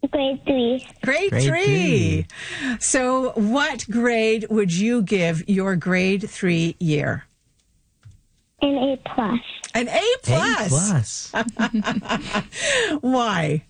Grade 3. Grade three. So what grade would you give your grade 3 year? An A+. An A+. A+. Why?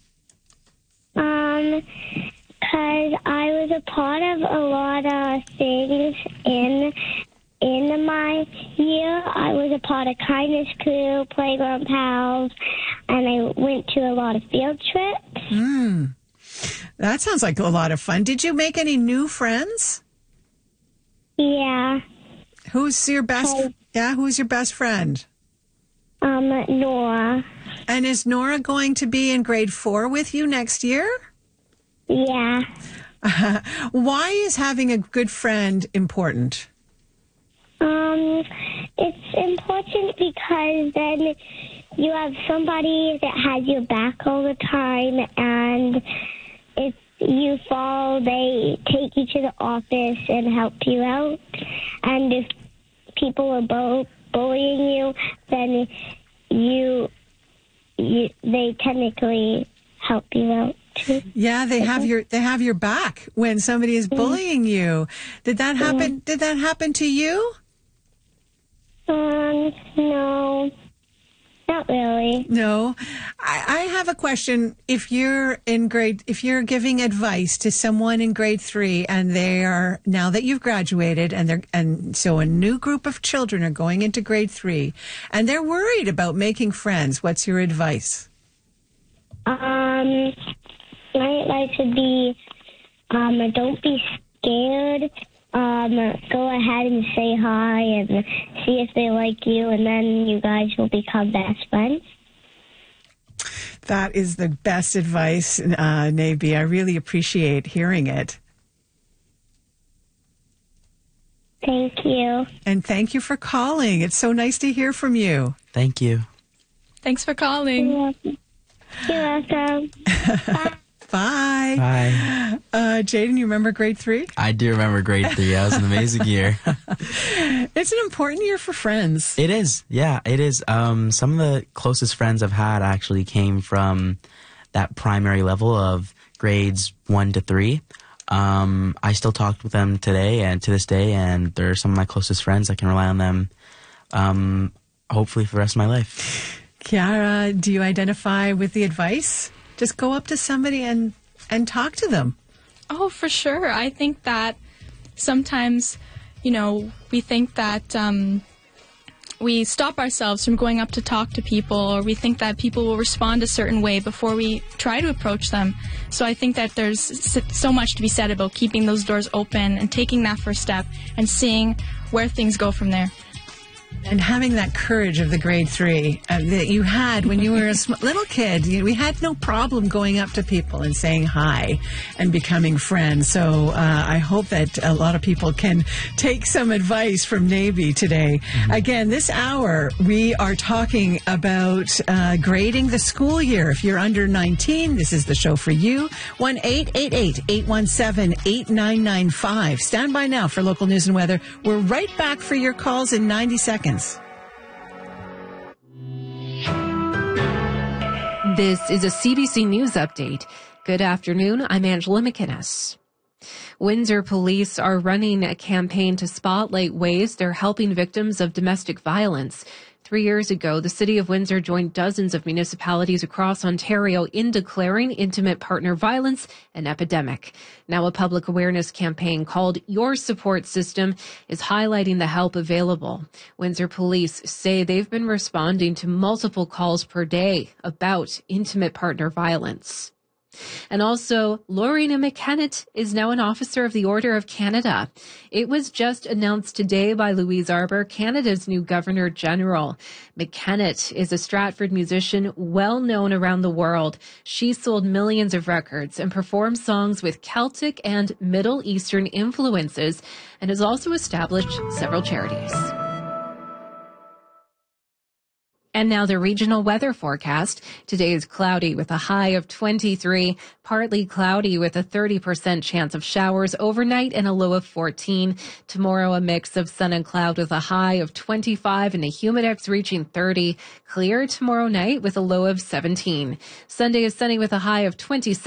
Because I was a part of a lot of things in my year. I was a part of Kindness Crew, Playground Pals, and I went to a lot of field trips. That sounds like a lot of fun. Did you make any new friends? Yeah. Who's your best? Who's your best friend? Nora. And is Nora going to be in grade 4 with you next year? Yeah. Why is having a good friend important? It's important because then you have somebody that has your back all the time, and if you fall, they take you to the office and help you out. And if people are bullying you, then they technically help you out too. Yeah, they have your back when somebody is bullying you. Did that happen? Did that happen to you? No, not really. No. I have a question. If you're giving advice to someone in grade 3 and they are, now that you've graduated and so a new group of children are going into grade 3 and they're worried about making friends, what's your advice? My advice would be, don't be scared. Go ahead and say hi and see if they like you, and then you guys will become best friends. That is the best advice, Nabi. I really appreciate hearing it. Thank you. And thank you for calling. It's so nice to hear from you. Thank you. Thanks for calling. You're welcome. Bye. Bye. Bye. Jaden, you remember grade 3? I do remember grade 3. That was an amazing year. It's an important year for friends. It is. Yeah, it is. Some of the closest friends I've had actually came from that primary level of grades 1 to 3. I still talk with them today and to this day, and they're some of my closest friends. I can rely on them, hopefully for the rest of my life. Kiara, do you identify with the advice? Just go up to somebody and talk to them. Oh, for sure. I think that sometimes, we think that we stop ourselves from going up to talk to people, or we think that people will respond a certain way before we try to approach them. So I think that there's so much to be said about keeping those doors open and taking that first step and seeing where things go from there. And having that courage of the grade 3 that you had when you were a little kid. We had no problem going up to people and saying hi and becoming friends. So I hope that a lot of people can take some advice from Nabi today. Again, this hour, we are talking about grading the school year. If you're under 19, this is the show for you. 1-888-817-8995. Stand by now for local news and weather. We're right back for your calls in 90 seconds. This is a CBC News Update. Good afternoon. I'm Angela McInnes. Windsor police are running a campaign to spotlight ways they're helping victims of domestic violence. 3 years ago, the city of Windsor joined dozens of municipalities across Ontario in declaring intimate partner violence an epidemic. Now a public awareness campaign called Your Support System is highlighting the help available. Windsor police say they've been responding to multiple calls per day about intimate partner violence. And also, Lorena McKennett is now an officer of the Order of Canada. It was just announced today by Louise Arbour, Canada's new Governor General. McKennett is a Stratford musician well known around the world. She sold millions of records and performed songs with Celtic and Middle Eastern influences, and has also established several charities. And now the regional weather forecast. Today is cloudy with a high of 23, partly cloudy with a 30% chance of showers overnight and a low of 14. Tomorrow, a mix of sun and cloud with a high of 25 and a humidex reaching 30. Clear tomorrow night with a low of 17. Sunday is sunny with a high of 27.